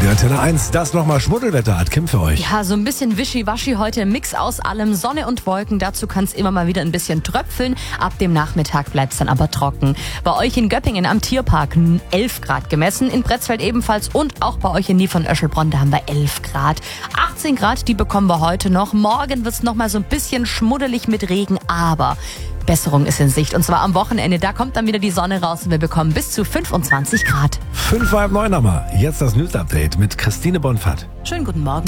Radio Antenne 1, das nochmal Schmuddelwetter hat Kim für euch. Ja, so ein bisschen wischiwaschi heute, Mix aus allem, Sonne und Wolken. Dazu kann es immer mal wieder ein bisschen tröpfeln. Ab dem Nachmittag bleibt es dann aber trocken. Bei euch in Göppingen am Tierpark 11 Grad gemessen, in Pretzfeld ebenfalls und auch bei euch in Nie von Öschelbronn, da haben wir 11 Grad. 18 Grad, die bekommen wir heute noch. Morgen wird es nochmal so ein bisschen schmuddelig mit Regen, aber Besserung ist in Sicht. Und zwar am Wochenende, da kommt dann wieder die Sonne raus und wir bekommen bis zu 25 Grad. 5:30 haben wir. Jetzt das News-Update mit Christine Bonfat. Schönen guten Morgen.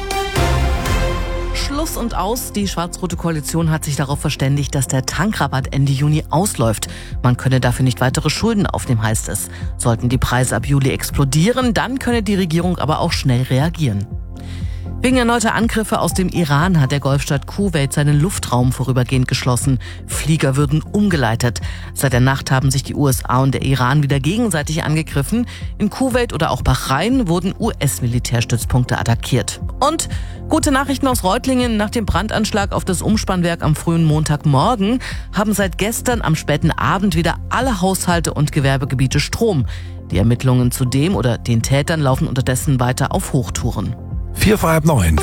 Schluss und aus. Die schwarz-rote Koalition hat sich darauf verständigt, dass der Tankrabatt Ende Juni ausläuft. Man könne dafür nicht weitere Schulden aufnehmen, heißt es. Sollten die Preise ab Juli explodieren, dann könne die Regierung aber auch schnell reagieren. Wegen erneuter Angriffe aus dem Iran hat der Golfstaat Kuwait seinen Luftraum vorübergehend geschlossen. Flieger würden umgeleitet. Seit der Nacht haben sich die USA und der Iran wieder gegenseitig angegriffen. In Kuwait oder auch Bahrain wurden US-Militärstützpunkte attackiert. Und gute Nachrichten aus Reutlingen. Nach dem Brandanschlag auf das Umspannwerk am frühen Montagmorgen haben seit gestern am späten Abend wieder alle Haushalte und Gewerbegebiete Strom. Die Ermittlungen zu dem oder den Tätern laufen unterdessen weiter auf Hochtouren. 8:45.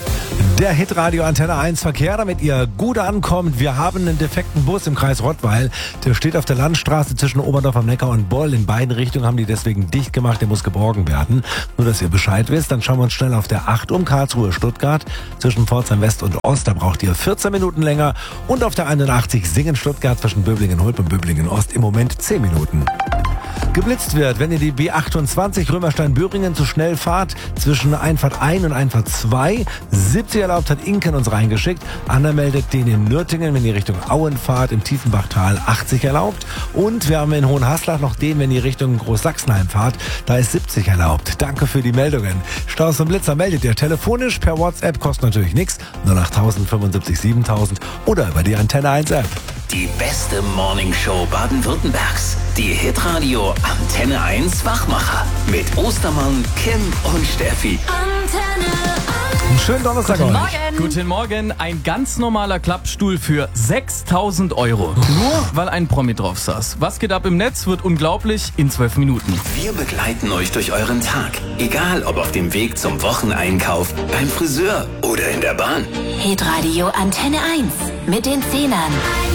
Der Hitradio Antenne 1 Verkehr, damit ihr gut ankommt. Wir haben einen defekten Bus im Kreis Rottweil. Der steht auf der Landstraße zwischen Oberndorf am Neckar und Boll. In beiden Richtungen haben die deswegen dicht gemacht. Der muss geborgen werden. Nur, dass ihr Bescheid wisst, dann schauen wir uns schnell auf der 8 um Karlsruhe-Stuttgart. Zwischen Pforzheim West und Ost, da braucht ihr 14 Minuten länger. Und auf der 81 Singen-Stuttgart zwischen Böblingen-Hulp und Böblingen-Ost im Moment 10 Minuten. Geblitzt wird, wenn ihr die B28 Römerstein-Böhringen zu schnell fahrt, zwischen Einfahrt 1 und Einfahrt 2. 70 erlaubt, hat Inken uns reingeschickt. Anna meldet den in Nürtingen, wenn ihr Richtung Auen fahrt, im Tiefenbachtal 80 erlaubt. Und wir haben in Hohenhaslach noch den, wenn ihr Richtung Großsachsenheim fahrt, da ist 70 erlaubt. Danke für die Meldungen. Staus und Blitzer meldet ihr telefonisch, per WhatsApp, kostet natürlich nichts, 08000 75 7000 oder über die Antenne 1 App. Die beste Morningshow Baden-Württembergs. Die Hitradio Antenne 1 Wachmacher. Mit Ostermann, Kim und Steffi. Antenne 1. Einen schönen Donnerstag Guten euch. Morgen. Guten Morgen, ein ganz normaler Klappstuhl für 6.000 Euro. Nur weil ein Promi drauf saß. Was geht ab im Netz, wird unglaublich in 12 Minuten. Wir begleiten euch durch euren Tag. Egal ob auf dem Weg zum Wocheneinkauf, beim Friseur oder in der Bahn. Hitradio Antenne 1 mit den Zehnern.